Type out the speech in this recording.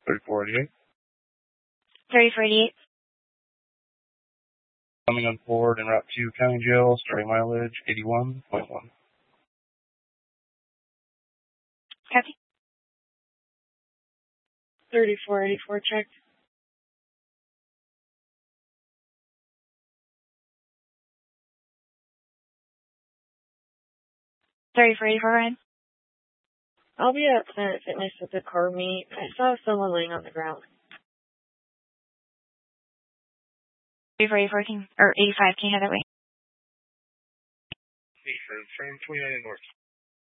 3488. 3488. Coming on board en route to County Jail, starting mileage 81.1. Copy. 3484 checked. 3484 Ryan. I'll be at Planet Fitness at the car meet. I saw someone laying on the ground. 3484 or 85, can you have that way? Frame 29 north.